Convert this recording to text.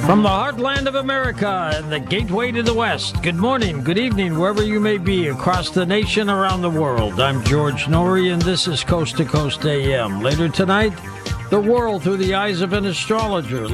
From the heartland of America and the gateway to the West, good morning, good evening, wherever you may be across the nation, around the world. I'm George Noory, and this is Coast to Coast AM. Later tonight, the world through the eyes of an astrologer.